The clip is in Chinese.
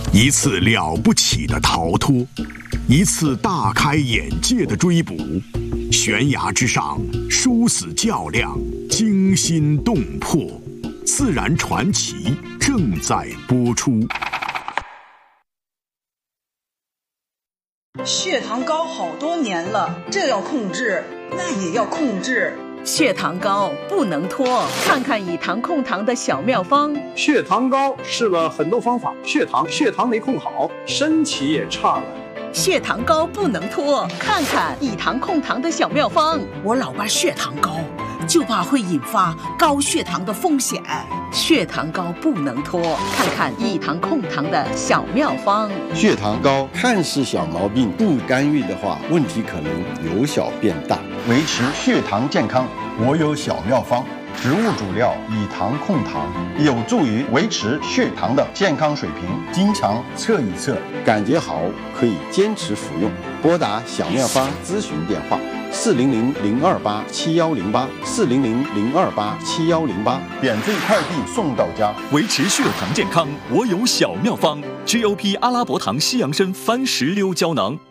一次了不起的逃脱，一次大开眼界的追捕，悬崖之上，殊死较量，惊心动魄。自然传奇正在播出。 血糖高好多年了，这要控制，那也要控制。 血糖高不能拖，看看以糖控糖的小妙方。 血糖高试了很多方法，血糖没控好，身体也差了。 血糖高不能拖，看看以糖控糖的小妙方。 我老爸血糖高，就怕会引发高血糖的风险。 血糖高不能拖，看看以糖控糖的小妙方。 血糖高看似小毛病，不干预的话，问题可能由小变大。维持血糖健康，我有小妙方。植物主料以糖控糖，有助于维持血糖的健康水平。经常测一测，感觉好可以坚持服用。拨打小妙方咨询电话：400-028-7108，400-028-7108，免费快递送到家。 维持血糖健康，我有小妙方：GOP 阿拉伯糖西洋参番石榴胶囊。